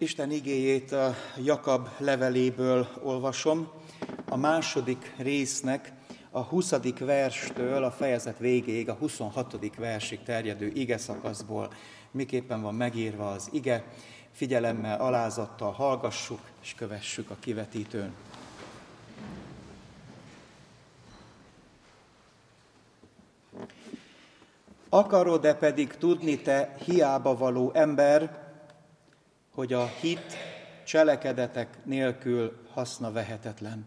Isten igéjét a Jakab leveléből olvasom, a második résznek a 20. verstől a fejezet végéig, a 26. versig terjedő ige szakaszból. Miképpen van megírva az ige, figyelemmel, alázattal hallgassuk és kövessük a kivetítőn. Akarod-e pedig tudni, te hiába való ember, hogy a hit cselekedetek nélkül hasznavehetetlen?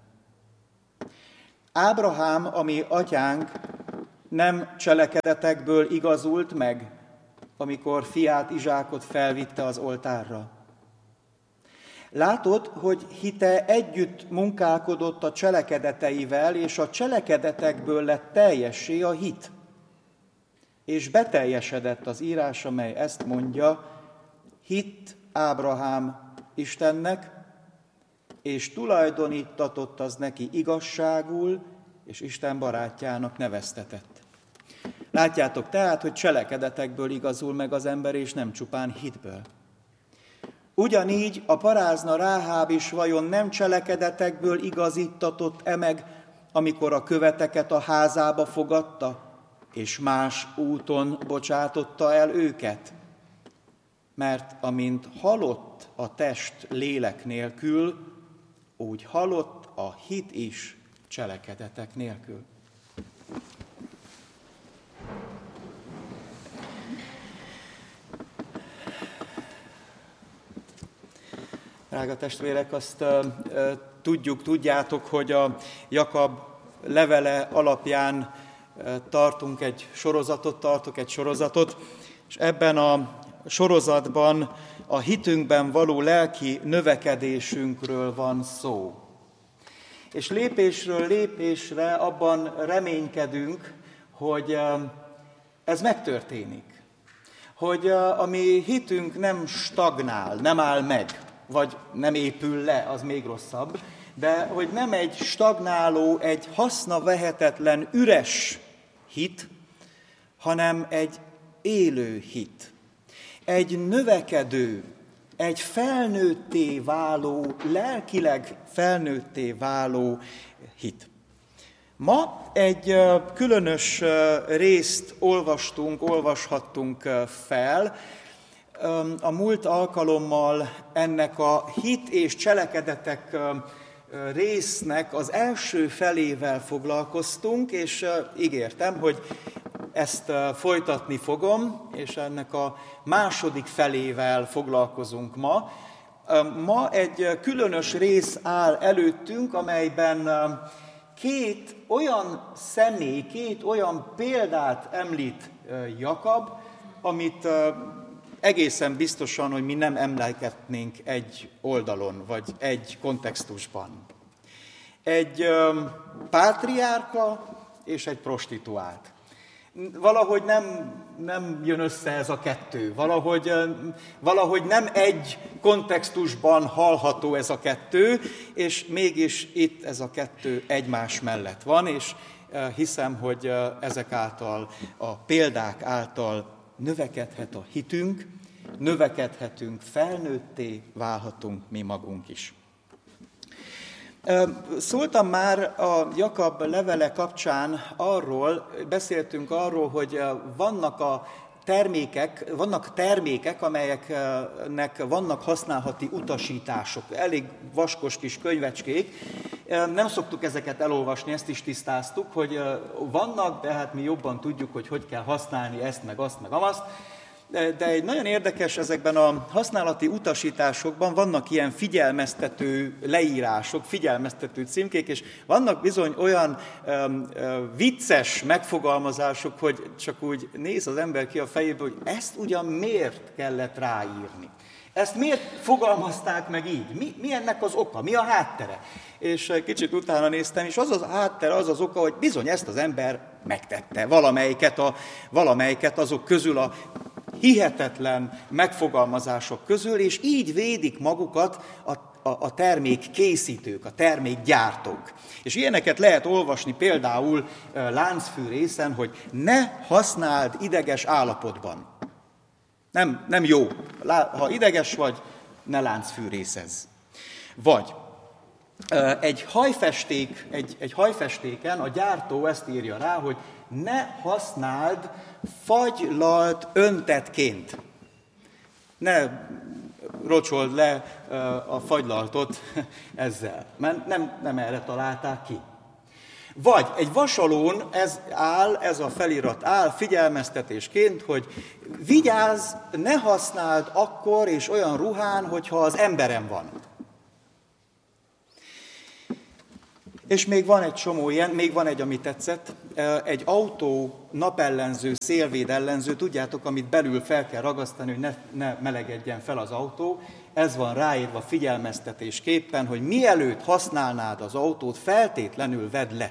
Ábrahám, ami atyánk, nem cselekedetekből igazult meg, amikor fiát, Izsákot felvitte az oltárra. Látod, hogy hite együtt munkálkodott a cselekedeteivel, és a cselekedetekből lett teljessé a hit. És beteljesedett az írás, amely ezt mondja, hitt Ábrahám Istennek, és tulajdonítatott az neki igazságul, és Isten barátjának neveztetett. Látjátok tehát, hogy cselekedetekből igazul meg az ember, és nem csupán hitből. Ugyanígy a parázna Ráháb is vajon nem cselekedetekből igazítatott-e meg, amikor a követeket a házába fogadta, és más úton bocsátotta el őket? Mert amint halott a test lélek nélkül, úgy halott a hit is cselekedetek nélkül. Drága testvérek, azt tudjátok, hogy a Jakab levele alapján tartok egy sorozatot, és ebben a sorozatban a hitünkben való lelki növekedésünkről van szó. És lépésről lépésre abban reménykedünk, hogy ez megtörténik. Hogy a mi hitünk nem stagnál, nem áll meg, vagy nem épül le, az még rosszabb, de hogy nem egy stagnáló, egy hasznavehetetlen, üres hit, hanem egy élő hit. Egy növekedő, egy felnőtté váló, lelkileg felnőtté váló hit. Ma egy különös részt olvashattunk fel. A múlt alkalommal ennek a hit és cselekedetek résznek az első felével foglalkoztunk, és ígértem, hogy ezt folytatni fogom, és ennek a második felével foglalkozunk ma. Ma egy különös rész áll előttünk, amelyben két olyan példát említ Jakab, amit egészen biztosan, hogy mi nem emlékezhetnénk egy oldalon, vagy egy kontextusban. Egy pátriárka és egy prostituált. Valahogy nem jön össze ez a kettő, valahogy nem egy kontextusban hallható ez a kettő, és mégis itt ez a kettő egymás mellett van, és hiszem, hogy ezek által, a példák által növekedhet a hitünk, növekedhetünk, felnőtté válhatunk mi magunk is. Szóltam már a Jakab levele kapcsán beszéltünk arról, hogy vannak termékek, amelyeknek vannak használati utasítások, elég vaskos kis könyvecskék. Nem szoktuk ezeket elolvasni, ezt is tisztáztuk, hogy vannak, de hát mi jobban tudjuk, hogy kell használni ezt, meg azt, meg amazt. De egy nagyon érdekes, ezekben a használati utasításokban vannak ilyen figyelmeztető leírások, figyelmeztető címkék, és vannak bizony olyan vicces megfogalmazások, hogy csak úgy néz az ember ki a fejéből, hogy ezt ugyan miért kellett ráírni. Ezt miért fogalmazták meg így? Mi ennek az oka? Mi a háttere? És kicsit utána néztem, és az a háttere, az az oka, hogy bizony ezt az ember megtette. Valamelyiket azok közül a hihetetlen megfogalmazások közül, és így védik magukat a termékkészítők, a termékgyártók. És ilyeneket lehet olvasni például láncfűrészen, hogy ne használd ideges állapotban. Nem jó. Ha ideges vagy, ne láncfűrészezz. Vagy egy hajfestéken a gyártó ezt írja rá, hogy ne használd fagylalt öntetként. Ne rocsold le a fagylaltot ezzel, mert nem erre találták ki. Vagy egy vasalón ez a felirat áll figyelmeztetésként, hogy vigyázz, ne használd akkor és olyan ruhán, hogyha az emberen van. És még van egy csomó ilyen, még van egy, ami tetszett, egy autó napellenző, szélvéd ellenző, tudjátok, amit belül fel kell ragasztani, hogy ne melegedjen fel az autó. Ez van ráírva figyelmeztetésképpen, hogy mielőtt használnád az autót, feltétlenül vedd le.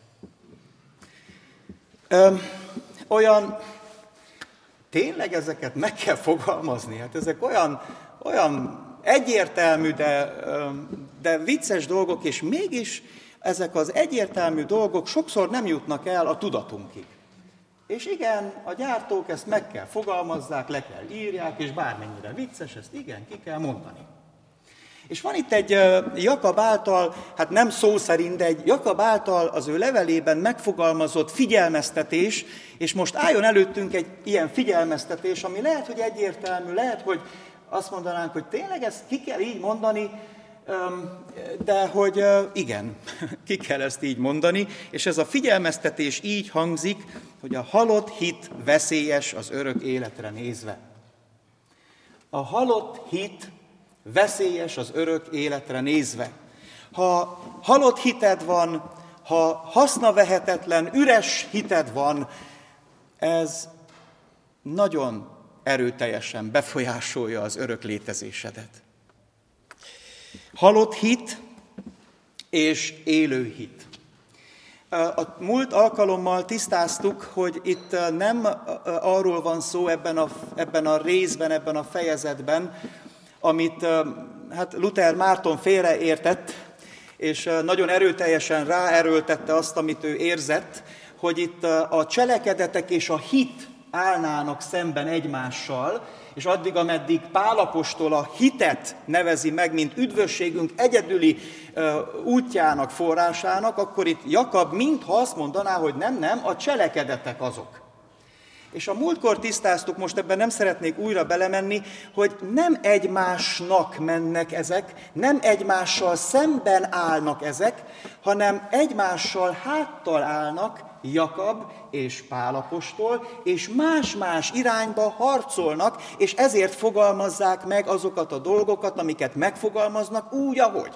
Tényleg ezeket meg kell fogalmazni? Hát ezek olyan egyértelmű, de vicces dolgok, és mégis ezek az egyértelmű dolgok sokszor nem jutnak el a tudatunkig. És igen, a gyártók ezt meg kell fogalmazzák, le kell írják, és bármennyire vicces, ezt igen, ki kell mondani. És van itt egy Jakab által, hát nem szó szerint, de egy Jakab által az ő levelében megfogalmazott figyelmeztetés, és most álljon előttünk egy ilyen figyelmeztetés, ami lehet, hogy egyértelmű, lehet, hogy azt mondanánk, hogy tényleg ezt ki kell így mondani, de hogy igen, ki kell ezt így mondani, és ez a figyelmeztetés így hangzik, hogy a halott hit veszélyes az örök életre nézve. A halott hit veszélyes az örök életre nézve. Ha halott hited van, ha hasznavehetetlen, üres hited van, ez nagyon erőteljesen befolyásolja az örök létezésedet. Halott hit és élő hit. A múlt alkalommal tisztáztuk, hogy itt nem arról van szó ebben a részben, ebben a fejezetben, amit Luther Márton félreértett, és nagyon erőteljesen ráerőltette azt, amit ő érzett, hogy itt a cselekedetek és a hit állnának szemben egymással, és addig, ameddig Pál apostol a hitet nevezi meg, mint üdvösségünk egyedüli útjának, forrásának, akkor itt Jakab mintha azt mondaná, hogy nem, a cselekedetek azok. És a múltkor tisztáztuk, most ebben nem szeretnék újra belemenni, hogy nem egymásnak mennek ezek, nem egymással szemben állnak ezek, hanem egymással háttal állnak Jakab és Pál apostol, és más-más irányba harcolnak, és ezért fogalmazzák meg azokat a dolgokat, amiket megfogalmaznak úgy, ahogy.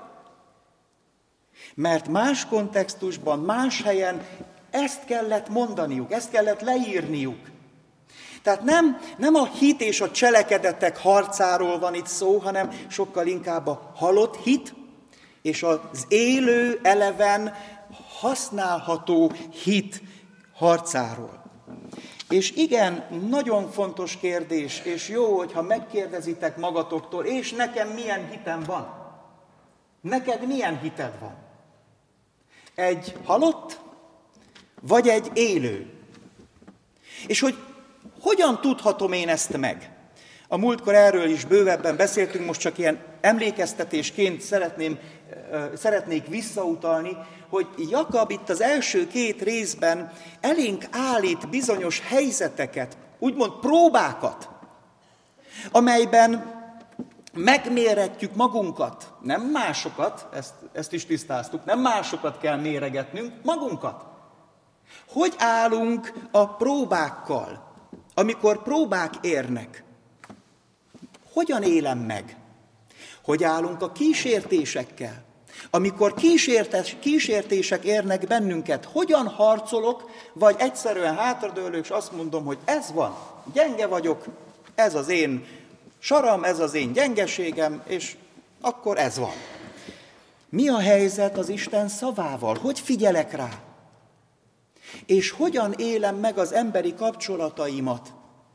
Mert más kontextusban, más helyen ezt kellett mondaniuk, ezt kellett leírniuk. Tehát nem a hit és a cselekedetek harcáról van itt szó, hanem sokkal inkább a halott hit és az élő, eleven, használható hit harcáról. És igen, nagyon fontos kérdés, és jó, hogyha megkérdezitek magatoktól, és nekem milyen hitem van? Neked milyen hited van? Egy halott, vagy egy élő? És hogy hogyan tudhatom én ezt meg? A múltkor erről is bővebben beszéltünk, most csak ilyen emlékeztetésként szeretnék visszautalni, hogy Jakab itt az első két részben elénk állít bizonyos helyzeteket, úgymond próbákat, amelyben megméretjük magunkat, nem másokat, ezt is tisztáztuk, nem másokat kell méregetnünk, magunkat. Hogy állunk a próbákkal, amikor próbák érnek? Hogyan élem meg? Hogy állunk a kísértésekkel? Amikor kísértések érnek bennünket, hogyan harcolok, vagy egyszerűen hátradőlök, és azt mondom, hogy ez van, gyenge vagyok, ez az én saram, ez az én gyengeségem, és akkor ez van. Mi a helyzet az Isten szavával? Hogy figyelek rá? És hogyan élem meg az emberi kapcsolataimat?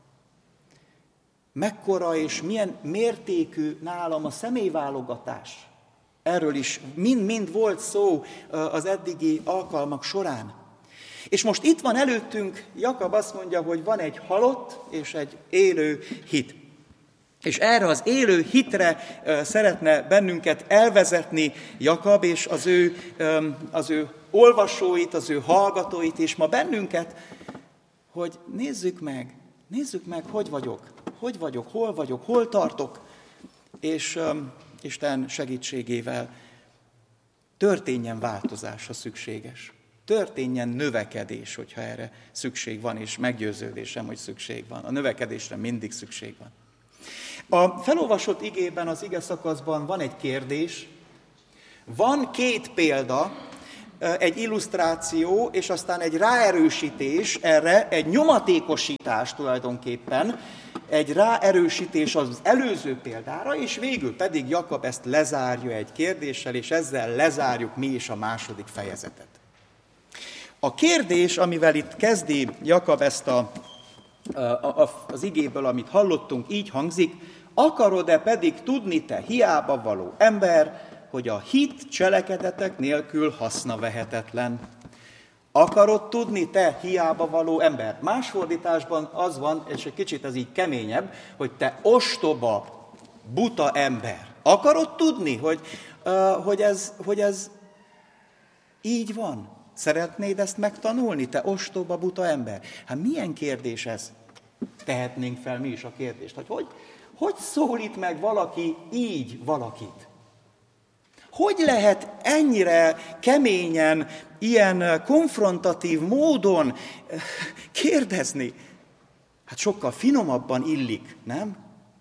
Mekkora és milyen mértékű nálam a személyválogatás? Erről is mind volt szó az eddigi alkalmak során. És most itt van előttünk, Jakab azt mondja, hogy van egy halott és egy élő hit. És erre az élő hitre szeretne bennünket elvezetni Jakab, és az ő olvasóit, az ő hallgatóit, és ma bennünket, hogy nézzük meg, hogy vagyok, hol tartok, és Isten segítségével történjen változás, ha szükséges. Történjen növekedés, hogyha erre szükség van, és meggyőződésem, hogy szükség van. A növekedésre mindig szükség van. A felolvasott igében, az ige szakaszban van egy kérdés, van 2 példa, egy illusztráció, és aztán egy ráerősítés erre, egy nyomatékosítás tulajdonképpen, egy ráerősítés az előző példára, és végül pedig Jakab ezt lezárja egy kérdéssel, és ezzel lezárjuk mi is a második fejezetet. A kérdés, amivel itt kezdi Jakab ezt az igéből, amit hallottunk, így hangzik: akarod-e pedig tudni, te hiába való ember, hogy a hit cselekedetek nélkül hasznavehetetlen? Akarod tudni, te hiába való ember? Más fordításban az van, és egy kicsit ez így keményebb, hogy te ostoba, buta ember. Akarod tudni, hogy ez így van? Szeretnéd ezt megtanulni, te ostoba, buta ember? Hát milyen kérdés ez? Tehetnénk fel mi is a kérdést, hogy szólít meg valaki így valakit? Hogy lehet ennyire keményen, ilyen konfrontatív módon kérdezni? Hát sokkal finomabban illik, nem?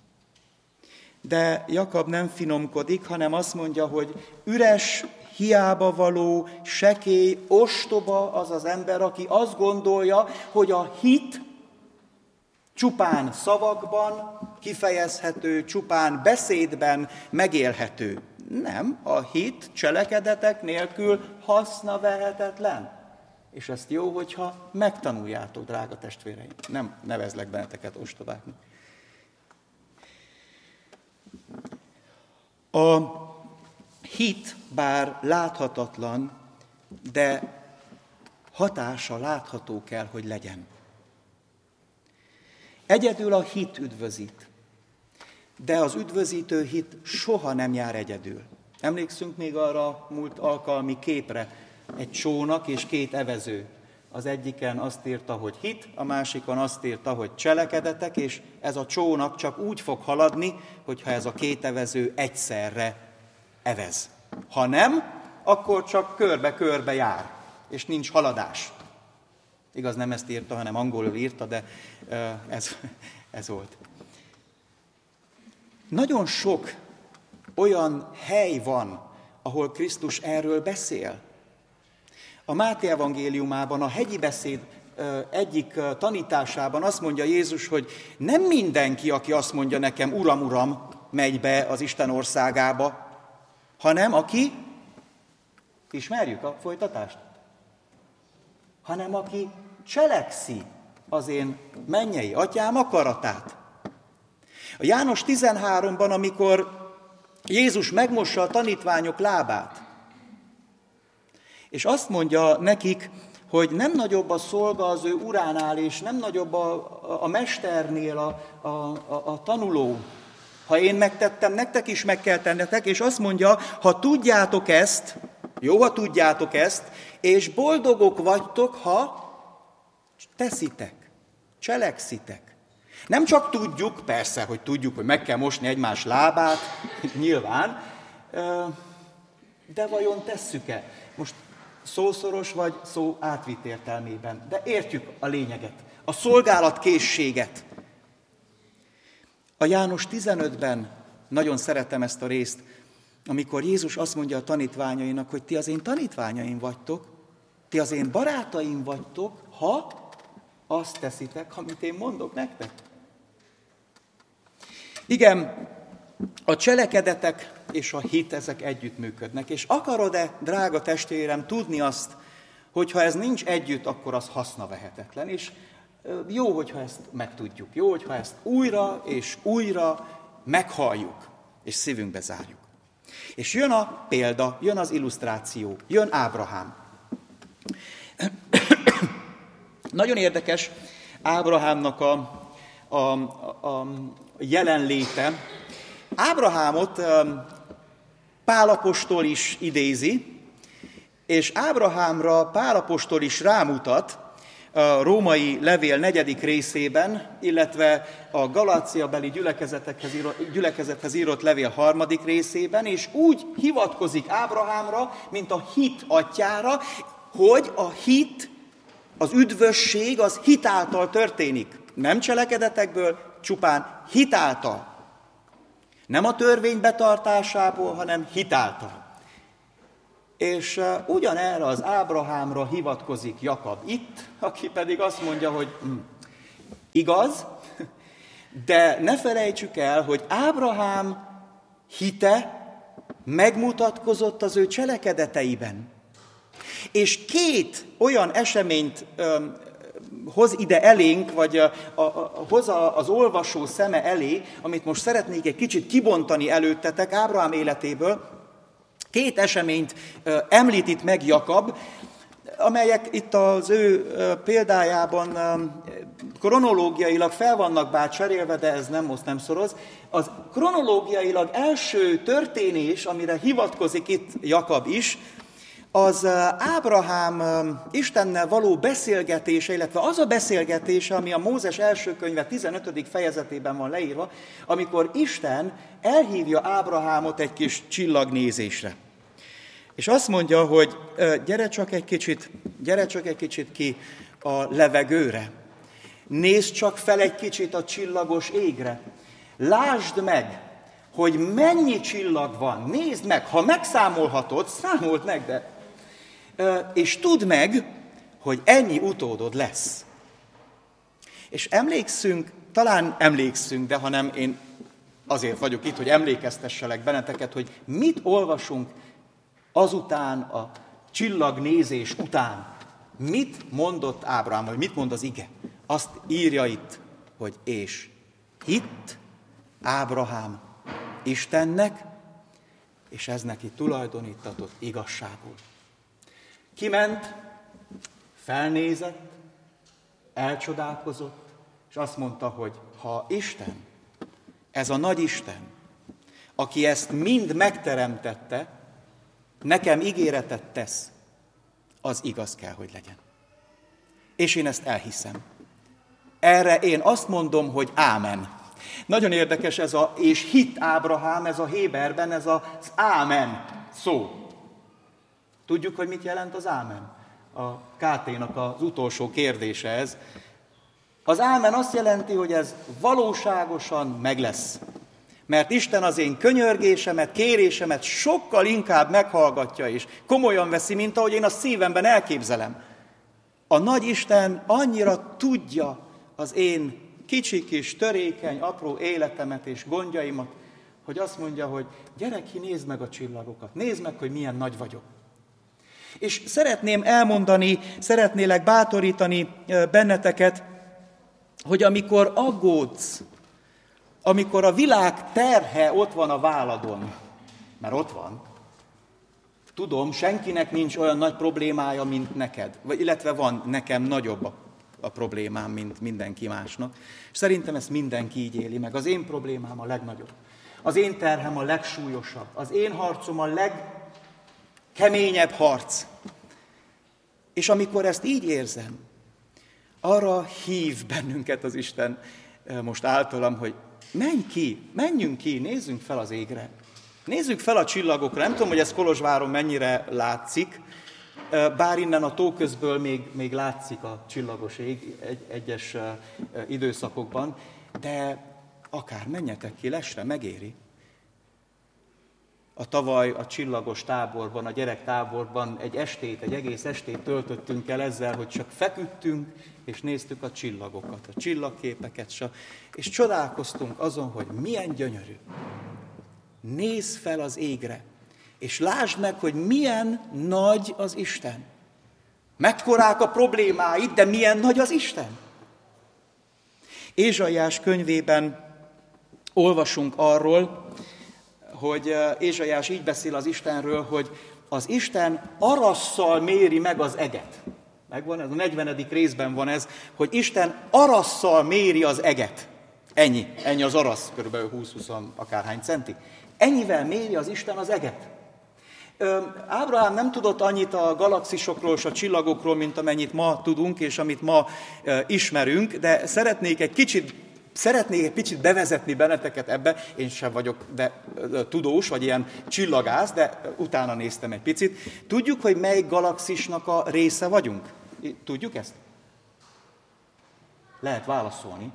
De Jakab nem finomkodik, hanem azt mondja, hogy üres, hiába való, sekély, ostoba az az ember, aki azt gondolja, hogy a hit csupán szavakban kifejezhető, csupán beszédben megélhető. Nem, a hit cselekedetek nélkül hasznavehetetlen. És ezt jó, hogyha megtanuljátok, drága testvéreim. Nem nevezlek benneteket ostobáknak. A hit bár láthatatlan, de hatása látható kell, hogy legyen. Egyedül a hit üdvözít, de az üdvözítő hit soha nem jár egyedül. Emlékszünk még arra a múlt alkalmi képre, egy csónak és 2 evező. Az egyiken azt írta, hogy hit, a másikon azt írta, hogy cselekedetek, és ez a csónak csak úgy fog haladni, hogyha ez a 2 evező egyszerre evez. Ha nem, akkor csak körbe-körbe jár, és nincs haladás. Igaz, nem ezt írta, hanem angolul írta, de ez volt. Nagyon sok olyan hely van, ahol Krisztus erről beszél. A Máté evangéliumában, a hegyi beszéd egyik tanításában azt mondja Jézus, hogy nem mindenki, aki azt mondja nekem, Uram, Uram, megy be az Isten országába, hanem aki, ismerjük a folytatást? Hanem aki cselekszi az én mennyei atyám akaratát. A János 13-ban, amikor Jézus megmossa a tanítványok lábát, és azt mondja nekik, hogy nem nagyobb a szolga az ő uránál, és nem nagyobb a mesternél a tanuló. Ha én megtettem, nektek is meg kell tennetek, és azt mondja, ha tudjátok ezt, jó, ha tudjátok ezt, és boldogok vagytok, ha teszitek, cselekszitek. Nem csak tudjuk, persze, hogy tudjuk, hogy meg kell mosni egymás lábát, nyilván, de vajon tesszük-e? Most szószoros vagy szó átvitt értelmében, de értjük a lényeget, a szolgálatkészséget. A János 15-ben nagyon szeretem ezt a részt, amikor Jézus azt mondja a tanítványainak, hogy ti az én tanítványaim vagytok, ti az én barátaim vagytok, ha azt teszitek, amit én mondok nektek. Igen, a cselekedetek és a hit, ezek együttműködnek. És akarod-e, drága testvérem, tudni azt, hogy ha ez nincs együtt, akkor az hasznavehetetlen. És jó, hogyha ezt megtudjuk. Jó, hogyha ezt újra és újra meghalljuk, és szívünkbe zárjuk. És jön a példa, jön az illusztráció, jön Ábrahám. Nagyon érdekes Ábrahámnak a jelenléte. Ábrahámot Pál apostol is idézi, és Ábrahámra Pál apostol is rámutat a római levél 4. részében, illetve a Galáciabeli gyülekezethez írott levél 3. részében, és úgy hivatkozik Ábrahámra, mint a hit atyjára, hogy a hit, az üdvösség az hit által történik. Nem cselekedetekből, csupán hit által. Nem a törvény betartásából, hanem hit által. És ugyanerre az Ábrahámra hivatkozik Jakab itt, aki pedig azt mondja, hogy igaz, de ne felejtsük el, hogy Ábrahám hite megmutatkozott az ő cselekedeteiben. És 2 olyan eseményt hoz ide elénk, vagy hoz az olvasó szeme elé, amit most szeretnék egy kicsit kibontani előttetek Ábrahám életéből. 2 eseményt említ itt meg Jakab, amelyek itt az ő példájában kronológiailag fel vannak bár cserélve, de ez most nem szoroz. Az kronológiailag első történés, amire hivatkozik itt Jakab is, az Ábrahám Istennel való beszélgetése, illetve az a beszélgetése, ami a Mózes első könyve 15. fejezetében van leírva, amikor Isten elhívja Ábrahámot egy kis csillagnézésre. És azt mondja, hogy gyere csak egy kicsit ki a levegőre. Nézd csak fel egy kicsit a csillagos égre. Lásd meg, hogy mennyi csillag van. Nézd meg, ha megszámolhatod, számold meg, de... És tudd meg, hogy ennyi utódod lesz. És talán emlékszünk, de hanem én azért vagyok itt, hogy emlékeztesselek benneteket, hogy mit olvasunk azután, a csillagnézés után. Mit mondott Ábrahám, vagy mit mond az ige? Azt írja itt, hogy és hitt Ábrahám Istennek, és ez neki tulajdonítatott igazságul. Kiment, felnézett, elcsodálkozott, és azt mondta, hogy ha Isten, ez a nagy Isten, aki ezt mind megteremtette, nekem ígéretet tesz, az igaz kell, hogy legyen. És én ezt elhiszem. Erre én azt mondom, hogy ámen. Nagyon érdekes ez és hitt Ábrahám, ez a héberben, ez az ámen szó. Tudjuk, hogy mit jelent az ámen? A KT-nak az utolsó kérdése ez. Az ámen azt jelenti, hogy ez valóságosan meg lesz. Mert Isten az én könyörgésemet, kérésemet sokkal inkább meghallgatja és komolyan veszi, mint ahogy én a szívemben elképzelem. A nagy Isten annyira tudja az én kicsi kis, törékeny, apró életemet és gondjaimat, hogy azt mondja, hogy gyere ki, nézd meg a csillagokat, nézd meg, hogy milyen nagy vagyok. És szeretném elmondani, szeretnélek bátorítani benneteket, hogy amikor aggódsz, amikor a világ terhe ott van a válladon, mert ott van, tudom, senkinek nincs olyan nagy problémája, mint neked, illetve van nekem nagyobb a problémám, mint mindenki másnak. És szerintem ezt mindenki így éli meg. Az én problémám a legnagyobb. Az én terhem a legsúlyosabb. Az én harcom a legkeményebb harc. És amikor ezt így érzem, arra hív bennünket az Isten most általam, hogy menjünk ki, nézzünk fel az égre. Nézzük fel a csillagokra. Nem tudom, hogy ez Kolozsváron mennyire látszik, bár innen a tó közből még látszik a csillagos ég egyes időszakokban, de akár menjetek ki lesre, megéri. Tavaly a csillagos táborban, a gyerektáborban egy egész estét töltöttünk el ezzel, hogy csak feküdtünk, és néztük a csillagokat, a csillagképeket, és csodálkoztunk azon, hogy milyen gyönyörű. Nézz fel az égre, és lásd meg, hogy milyen nagy az Isten. Mekkorák a problémáid, de milyen nagy az Isten. Ézsaiás könyvében olvasunk arról, hogy Ézsaiás így beszél az Istenről, hogy az Isten arasszal méri meg az eget. Megvan ez? A 40. részben van ez, hogy Isten arasszal méri az eget. Ennyi az arasz, kb. 20-20 akárhány centi. Ennyivel méri az Isten az eget. Ábrahám nem tudott annyit a galaxisokról és a csillagokról, mint amennyit ma tudunk, és amit ma ismerünk, de szeretnék egy kicsit bevezetni benneteket ebbe. Én sem vagyok tudós, vagy ilyen csillagász, de utána néztem egy picit. Tudjuk, hogy mely galaxisnak a része vagyunk? Tudjuk ezt? Lehet válaszolni.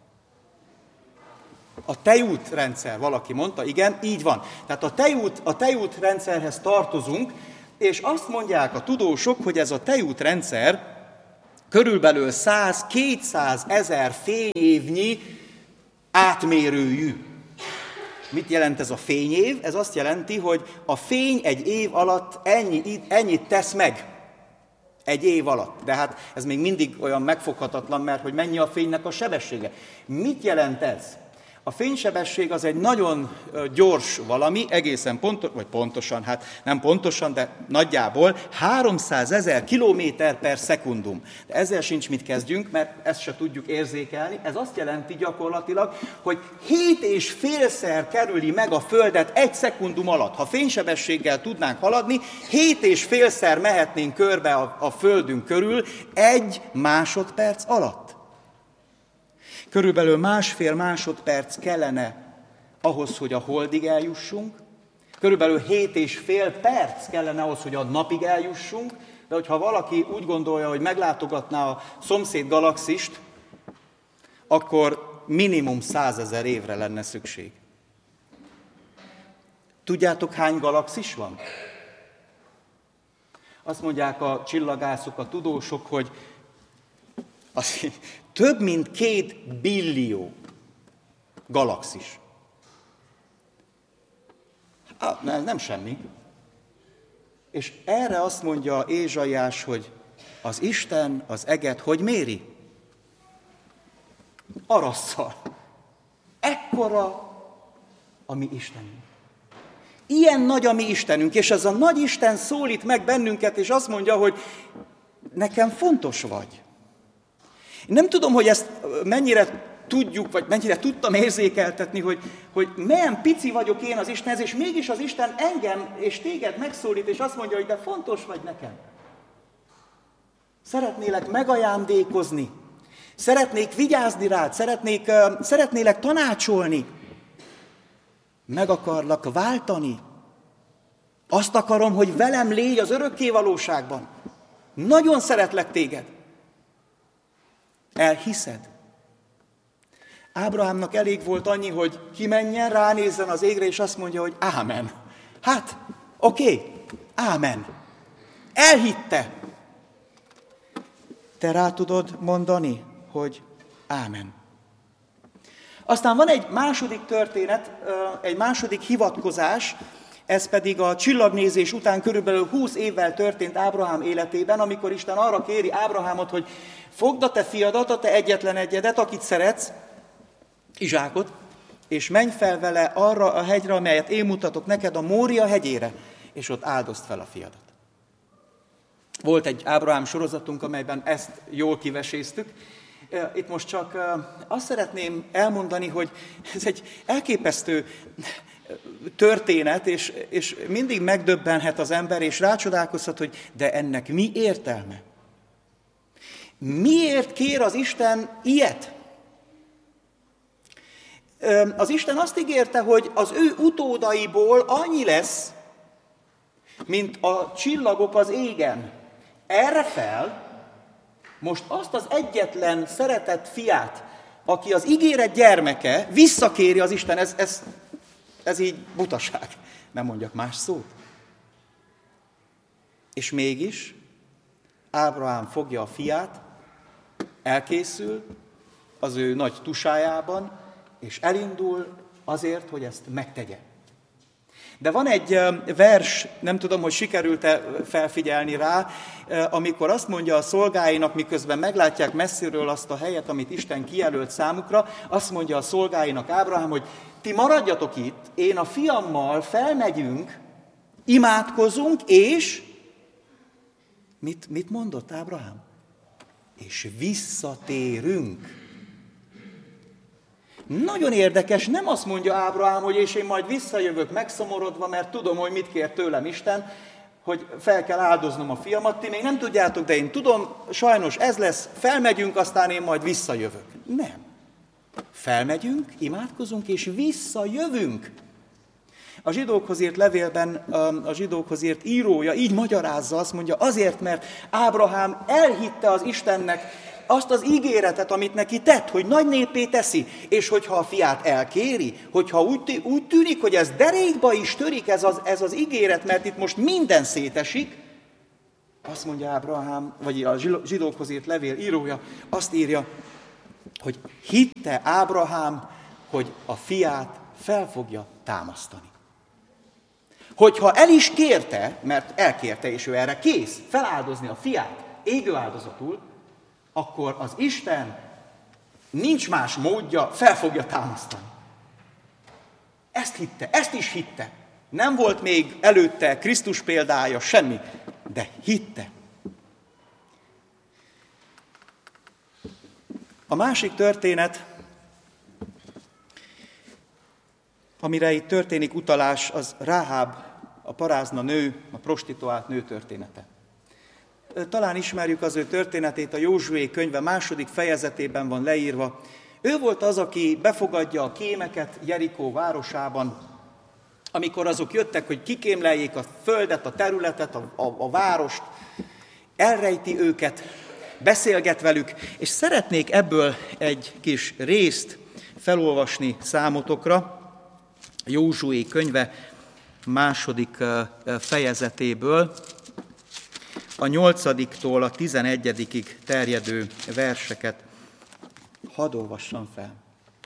A tejútrendszer, valaki mondta, igen, így van. Tehát a tejútrendszerhez tartozunk, és azt mondják a tudósok, hogy ez a tejútrendszer körülbelül 100-200 ezer fényévnyi átmérőjű. Mit jelent ez a fényév? Ez azt jelenti, hogy a fény egy év alatt ennyit tesz meg. Egy év alatt. De hát ez még mindig olyan megfoghatatlan, mert hogy mennyi a fénynek a sebessége. Mit jelent ez? A fénysebesség az egy nagyon gyors valami, egészen pontosan, hát nem pontosan, de nagyjából 300 000 kilométer per szekundum. De ezzel sincs mit kezdjünk, mert ezt se tudjuk érzékelni. Ez azt jelenti gyakorlatilag, hogy 7,5-szer kerüli meg a Földet egy szekundum alatt. Ha fénysebességgel tudnánk haladni, 7,5-szer mehetnénk körbe a Földünk körül egy másodperc alatt. Körülbelül 1,5 másodperc kellene ahhoz, hogy a Holdig eljussunk, körülbelül 7,5 perc kellene ahhoz, hogy a Napig eljussunk, de hogyha valaki úgy gondolja, hogy meglátogatná a szomszéd galaxist, akkor minimum 100 000 évre lenne szükség. Tudjátok, hány galaxis van? Azt mondják a csillagászok, a tudósok, hogy több mint 2 billió galaxis. Ez nem semmi. És erre azt mondja Ézsaiás, hogy az Isten az eget hogy méri? Arasszal. Ekkora a mi Istenünk. Ilyen nagy a mi Istenünk, és ez a nagy Isten szólít meg bennünket, és azt mondja, hogy nekem fontos vagy. Én nem tudom, hogy ezt mennyire tudjuk, vagy mennyire tudtam érzékeltetni, hogy milyen pici vagyok én az Istenhez, és mégis az Isten engem és téged megszólít, és azt mondja, hogy de fontos vagy nekem. Szeretnélek megajándékozni, szeretnék vigyázni rád, szeretnélek tanácsolni, meg akarlak váltani. Azt akarom, hogy velem légy az örökké valóságban. Nagyon szeretlek téged. Elhiszed? Ábrahámnak elég volt annyi, hogy kimenjen, ránézzen az égre, és azt mondja, hogy ámen. Hát, oké, ámen. Elhitte. Te rá tudod mondani, hogy ámen. Aztán van egy második történet, egy második hivatkozás, ez pedig a csillagnézés után körülbelül 20 évvel történt Ábrahám életében, amikor Isten arra kéri Ábrahámot, hogy fogd a te fiadat, a te egyetlen egyedet, akit szeretsz, Izsákot, és menj fel vele arra a hegyre, amelyet én mutatok neked, a Mória hegyére, és ott áldozd fel a fiadat. Volt egy Ábrahám sorozatunk, amelyben ezt jól kiveséztük. Itt most csak azt szeretném elmondani, hogy ez egy elképesztő történet, és mindig megdöbbenhet az ember, és rácsodálkozhat, hogy de ennek mi értelme? Miért kér az Isten ilyet? Az Isten azt ígérte, hogy az ő utódaiból annyi lesz, mint a csillagok az égen. Erre fel most azt az egyetlen szeretett fiát, aki az ígéret gyermeke, visszakéri az Isten. Ez így butaság. Nem mondjak más szót. És mégis Ábrahám fogja a fiát, elkészül az ő nagy tusájában, és elindul azért, hogy ezt megtegye. De van egy vers, nem tudom, hogy sikerült-e felfigyelni rá, amikor azt mondja a szolgáinak, miközben meglátják messziről azt a helyet, amit Isten kijelölt számukra, azt mondja a szolgáinak Ábrahám, hogy ti maradjatok itt, én a fiammal felmegyünk, imádkozunk, és mit mondott Ábrahám? És visszatérünk. Nagyon érdekes, nem azt mondja Ábrahám, hogy és én majd visszajövök megszomorodva, mert tudom, hogy mit kér tőlem Isten, hogy fel kell áldoznom a fiamat, ti még nem tudjátok, de én tudom, sajnos ez lesz, felmegyünk, aztán én majd visszajövök. Nem. Felmegyünk, imádkozunk, és visszajövünk. A zsidókhoz írt levélben a zsidókhoz írt írója így magyarázza, azt mondja, azért, mert Ábrahám elhitte az Istennek azt az ígéretet, amit neki tett, hogy nagy néppé teszi, és hogyha a fiát elkéri, hogyha úgy tűnik, hogy ez derékba is törik ez az ígéret, mert itt most minden szétesik, azt mondja Ábrahám, vagy a zsidókhoz írt levél írója, azt írja, hogy hitte Ábrahám, hogy a fiát fel fogja támasztani. Hogyha el is kérte, mert elkérte, és ő erre kész, feláldozni a fiát égő áldozatul, akkor az Isten nincs más módja, fel fogja támasztani. Ezt hitte, ezt is hitte. Nem volt még előtte Krisztus példája, semmi, de hitte. A másik történet, amire itt történik utalás, az Ráháb, a parázna nő, a prostituált nő története. Talán ismerjük az ő történetét, a Józsué könyve 2. fejezetében van leírva. Ő volt az, aki befogadja a kémeket Jerikó városában, amikor azok jöttek, hogy kikémleljék a földet, a területet, a várost, elrejti őket, beszélget velük, és szeretnék ebből egy kis részt felolvasni számotokra, Józsué könyve 2. fejezetéből, a 8-tól a 11-ig terjedő verseket. Hadd olvassam fel.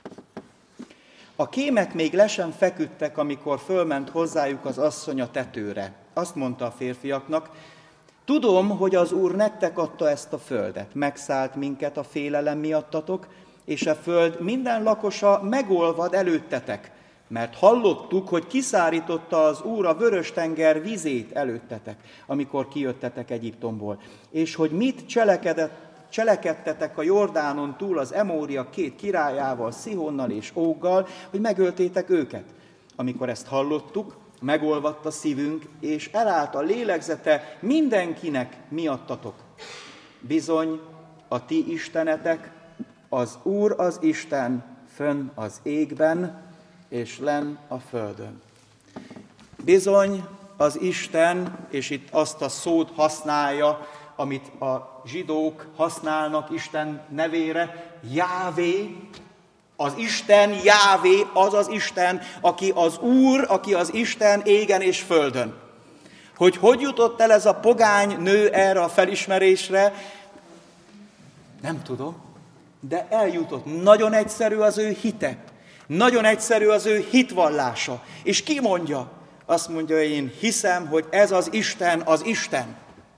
A kémek még le sem feküdtek, amikor fölment hozzájuk az asszony a tetőre. Azt mondta a férfiaknak, tudom, hogy az Úr nektek adta ezt a földet, megszállt minket a félelem miattatok, és a föld minden lakosa megolvad előttetek, mert hallottuk, hogy kiszárította az Úr a Vörös-tenger vizét előttetek, amikor kijöttetek Egyiptomból, és hogy mit cselekedtetek a Jordánon túl az Emóriak 2 királyával, Szihonnal és Óggal, hogy megöltétek őket. Amikor ezt hallottuk, megolvadt a szívünk, és elállt a lélegzete mindenkinek miattatok. Bizony, a ti istenetek, az Úr az Isten fönn az égben, és lenn a földön. Bizony, az Isten, és itt azt a szót használja, amit a zsidók használnak Isten nevére, Jávé, az Isten, Jávé, az az Isten, aki az Úr, aki az Isten égen és földön. Hogy jutott el ez a pogány nő erre a felismerésre, nem tudom, de eljutott. Nagyon egyszerű az ő hite, nagyon egyszerű az ő hitvallása. És ki mondja? Azt mondja, én hiszem, hogy ez az Isten az Isten.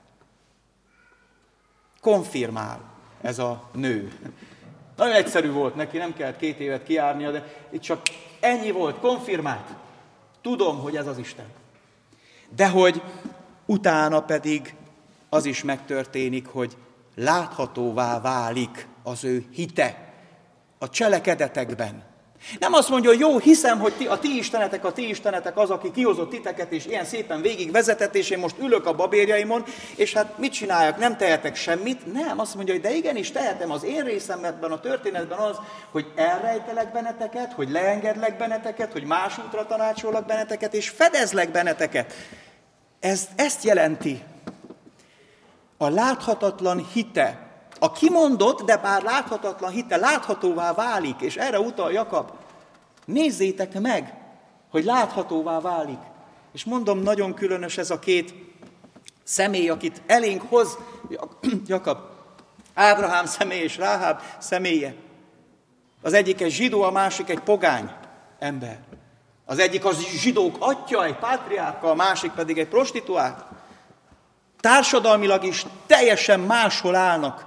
Konfirmál ez a nő. Nagyon egyszerű volt neki, nem kellett 2 évet kijárnia, de itt csak ennyi volt, konfirmált. Tudom, hogy ez az Isten. De hogy utána pedig az is megtörténik, hogy láthatóvá válik az ő hite a cselekedetekben. Nem azt mondja, hogy jó, hiszem, hogy a ti istenetek az, aki kihozott titeket, és ilyen szépen végigvezetett, és én most ülök a babérjaimon, és hát mit csináljak, nem tehetek semmit. Nem, azt mondja, hogy de igenis tehetem, az én részem ebben a történetben az, hogy elrejtelek benneteket, hogy leengedlek benneteket, hogy más útra tanácsolok benneteket, és fedezlek benneteket. Ezt jelenti a láthatatlan hite. A kimondott, de bár láthatatlan hite láthatóvá válik, és erre utal Jakab. Nézzétek meg, hogy láthatóvá válik. És mondom, nagyon különös ez a 2 személy, akit elénk hoz Jakab. Ábrahám személye és Ráháb személye. Az egyik egy zsidó, a másik egy pogány ember. Az egyik az zsidók atya, egy pátriárka, a másik pedig egy prostituált. Társadalmilag is teljesen máshol állnak.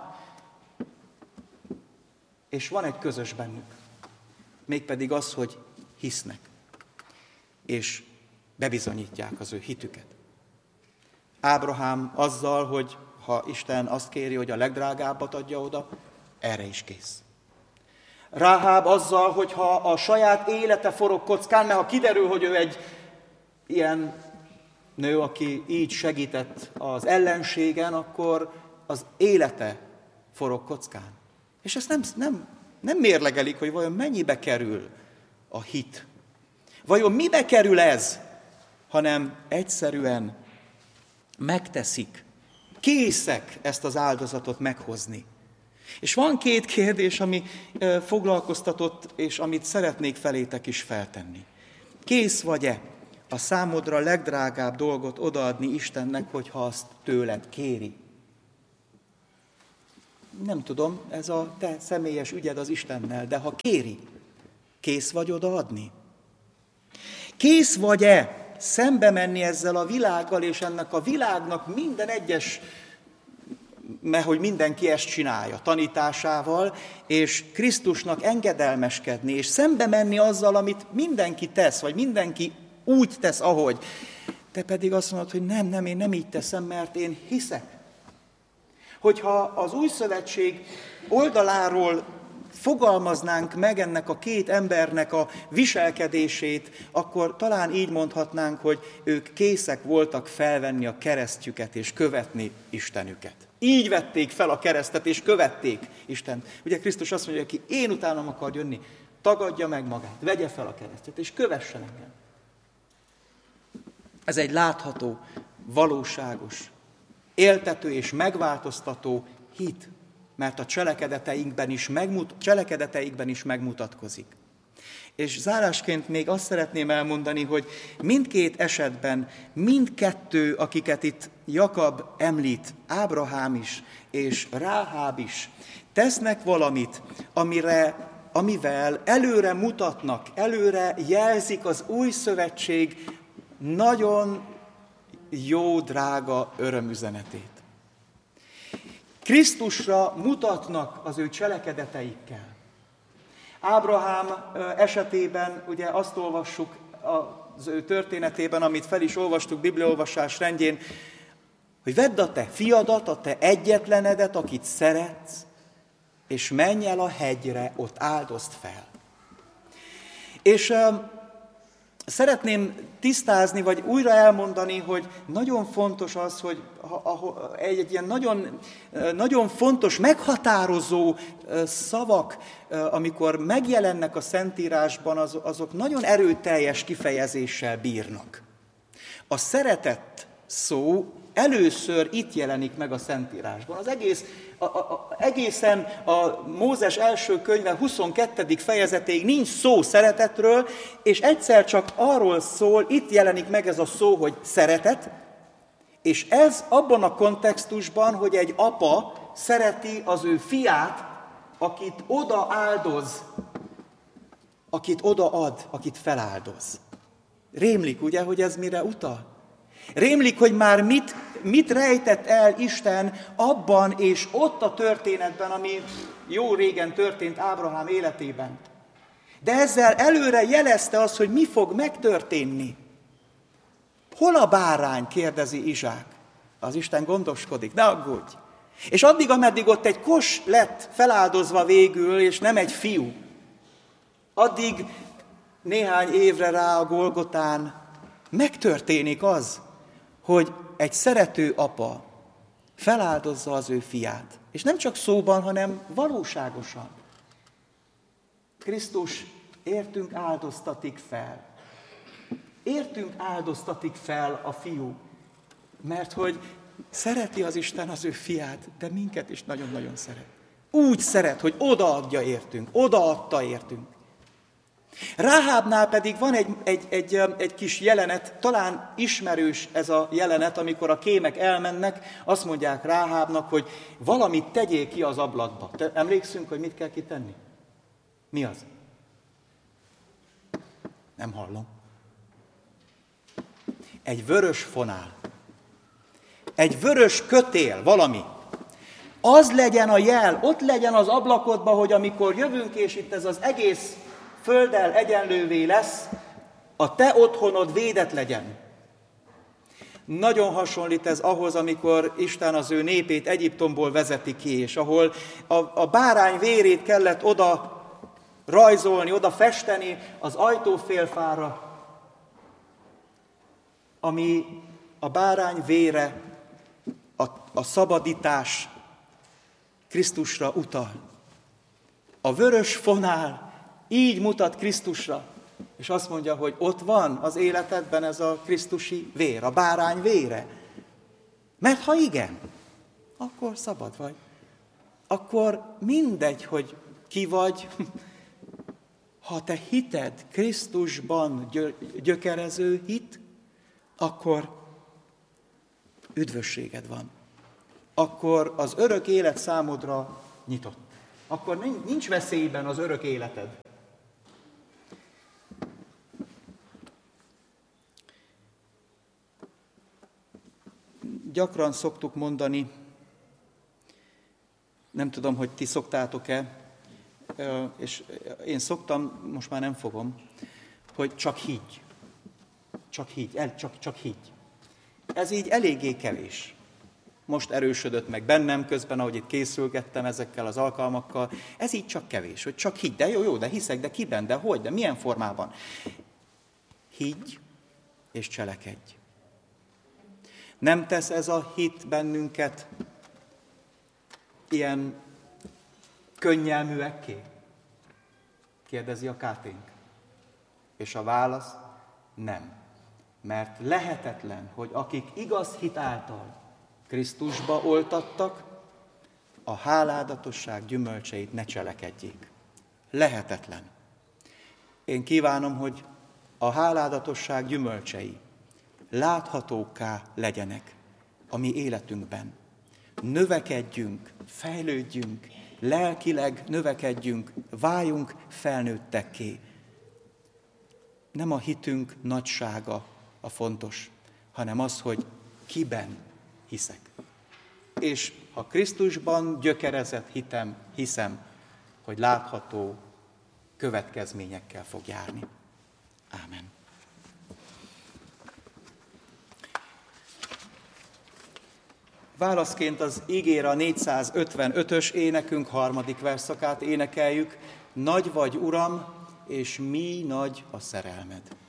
És van egy közös bennük, mégpedig az, hogy hisznek, és bebizonyítják az ő hitüket. Ábrahám azzal, hogy ha Isten azt kéri, hogy a legdrágábbat adja oda, erre is kész. Ráháb azzal, hogyha a saját élete forog kockán, mert ha kiderül, hogy ő egy ilyen nő, aki így segített az ellenségen, akkor az élete forog kockán. És ezt nem mérlegelik, hogy vajon mennyibe kerül a hit. Vajon mibe kerül ez, hanem egyszerűen megteszik. Készek ezt az áldozatot meghozni. És van két kérdés, ami foglalkoztatott, és amit szeretnék felétek is feltenni. Kész vagy-e a számodra legdrágább dolgot odaadni Istennek, hogyha azt tőled kéri? Nem tudom, ez a te személyes ügyed az Istennel, de ha kéri, kész vagy odaadni? Kész vagy-e szembe menni ezzel a világgal, és ennek a világnak minden egyes, mert hogy mindenki ezt csinálja, tanításával, és Krisztusnak engedelmeskedni, és szembe menni azzal, amit mindenki tesz, vagy mindenki úgy tesz, ahogy. Te pedig azt mondod, hogy nem, én nem így teszem, mert én hiszek. Hogyha az Új Szövetség oldaláról fogalmaznánk meg ennek a két embernek a viselkedését, akkor talán így mondhatnánk, hogy ők készek voltak felvenni a keresztjüket és követni Istenüket. Így vették fel a keresztet és követték Istent. Ugye Krisztus azt mondja, hogy aki én utánam akar jönni, tagadja meg magát, vegye fel a keresztet és kövessen engem. Ez egy látható, valóságos, éltető és megváltoztató hit, mert a cselekedeteikben is megmutatkozik. És zárásként még azt szeretném elmondani, hogy mindkét esetben, mindkettő, akiket itt Jakab említ, Ábrahám is és Ráháb is, tesznek valamit, amivel előre mutatnak, előre jelzik az új szövetség nagyon jó, drága örömüzenetét. Krisztusra mutatnak az ő cselekedeteikkel. Ábrahám esetében ugye azt olvassuk az ő történetében, amit fel is olvastuk bibliaolvasás rendjén, hogy vedd a te fiadat, a te egyetlenedet, akit szeretsz, és menj el a hegyre, ott áldozd fel. És szeretném tisztázni, vagy újra elmondani, hogy nagyon fontos az, hogy egy ilyen nagyon fontos, meghatározó szavak, amikor megjelennek a Szentírásban, azok nagyon erőteljes kifejezéssel bírnak. A szeretet szó először itt jelenik meg a Szentírásban. Az egészen a Mózes első könyve 22. fejezetéig nincs szó szeretetről, és egyszer csak arról szól, itt jelenik meg ez a szó, hogy szeretet, és ez abban a kontextusban, hogy egy apa szereti az ő fiát, akit oda áldoz, akit odaad, akit feláldoz. Rémlik, ugye, hogy ez mire utal? Rémlik, hogy már mit rejtett el Isten abban és ott a történetben, ami jó régen történt Ábrahám életében. De ezzel előre jelezte azt, hogy mi fog megtörténni. Hol a bárány? Kérdezi Izsák. Az Isten gondoskodik, ne aggódj. És addig, ameddig ott egy kos lett feláldozva végül, és nem egy fiú, addig néhány évre rá a Golgotán megtörténik az, hogy egy szerető apa feláldozza az ő fiát. És nem csak szóban, hanem valóságosan. Krisztus értünk áldoztatik fel. Értünk áldoztatik fel a fiú, mert hogy szereti az Isten az ő fiát, de minket is nagyon-nagyon szeret. Úgy szeret, hogy odaadja értünk, odaadta értünk. Ráhábnál pedig van egy kis jelenet, talán ismerős ez a jelenet, amikor a kémek elmennek, azt mondják Ráhábnak, hogy valamit tegyél ki az ablakba. Te emlékszünk, hogy mit kell kitenni? Mi az? Nem hallom. Egy vörös fonál. Egy vörös kötél, valami. Az legyen a jel, ott legyen az ablakodba, hogy amikor jövünk, és itt ez az egész földdel egyenlővé lesz, a te otthonod védett legyen. Nagyon hasonlít ez ahhoz, amikor Isten az ő népét Egyiptomból vezeti ki, és ahol a bárány vérét kellett oda rajzolni, oda festeni az ajtófélfára, ami a bárány vére, a szabadítás Krisztusra utal. A vörös fonál így mutat Krisztusra, és azt mondja, hogy ott van az életedben ez a krisztusi vér, a bárány vére. Mert ha igen, akkor szabad vagy. Akkor mindegy, hogy ki vagy, ha te hited Krisztusban gyökerező hit, akkor üdvösséged van. Akkor az örök élet számodra nyitott. Akkor nincs veszélyben az örök életed. Gyakran szoktuk mondani, nem tudom, hogy ti szoktátok-e, és én szoktam, most már nem fogom, hogy csak higgy. Csak higgy, csak higgy. Ez így eléggé kevés. Most erősödött meg bennem közben, ahogy itt készülgettem ezekkel az alkalmakkal. Ez így csak kevés, hogy csak higgy. De jó, de hiszek, de kiben, de hogy, de milyen formában. Higgy és cselekedj. Nem tesz ez a hit bennünket ilyen könnyelműekké? Kérdezi a káténk. És a válasz nem. Mert lehetetlen, hogy akik igaz hit által Krisztusba oltattak, a háládatosság gyümölcseit ne cselekedjék. Lehetetlen. Én kívánom, hogy a háládatosság gyümölcsei láthatókká legyenek a mi életünkben. Növekedjünk, fejlődjünk, lelkileg növekedjünk, váljunk felnőttekké. Nem a hitünk nagysága a fontos, hanem az, hogy kiben hiszek. És ha Krisztusban gyökerezett hiszem, hogy látható következményekkel fog járni. Ámen. Válaszként az ígére a 455-ös énekünk 3. verszakát énekeljük. Nagy vagy, Uram, és mi nagy a szerelmed.